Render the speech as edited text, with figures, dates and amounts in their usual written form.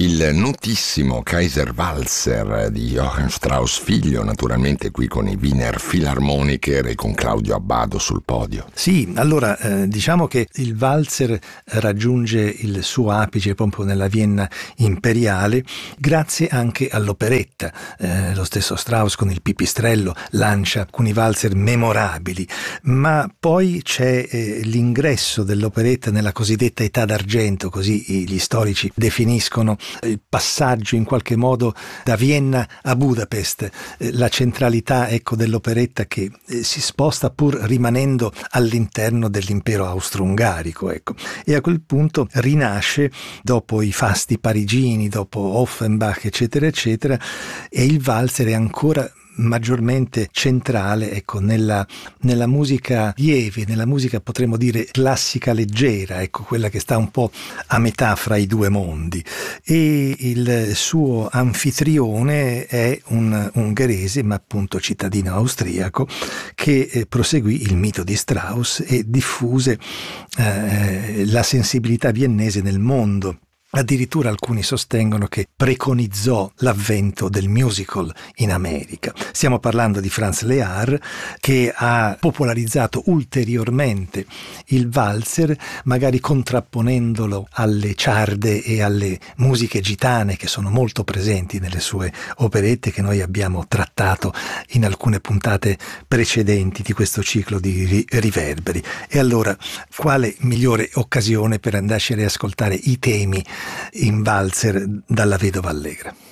Il notissimo Kaiserwalzer di Johann Strauss figlio, naturalmente qui con i Wiener Philharmoniker e con Claudio Abbado sul podio. Sì, allora diciamo che il valzer raggiunge il suo apice proprio nella Vienna imperiale grazie anche all'operetta. Lo stesso Strauss con il Pipistrello lancia alcuni valzer memorabili, ma poi c'è l'ingresso dell'operetta nella cosiddetta età d'argento, così gli storici definiscono il passaggio in qualche modo da Vienna a Budapest, la centralità dell'operetta che si sposta pur rimanendo all'interno dell'impero austro-ungarico, e a quel punto rinasce dopo i fasti parigini, dopo Offenbach eccetera eccetera, e il valzer è ancora maggiormente centrale nella musica lieve, nella musica potremmo dire classica leggera, quella che sta un po' a metà fra i due mondi. E il suo anfitrione è un ungherese, ma appunto cittadino austriaco, che proseguì il mito di Strauss e diffuse la sensibilità viennese nel mondo. Addirittura alcuni sostengono che preconizzò l'avvento del musical in America. Stiamo parlando di Franz Lehár, che ha popolarizzato ulteriormente il valzer, magari contrapponendolo alle ciarde e alle musiche gitane che sono molto presenti nelle sue operette, che noi abbiamo trattato in alcune puntate precedenti di questo ciclo di riverberi. E allora, quale migliore occasione per andarci a riascoltare i temi in valzer dalla Vedova Allegra?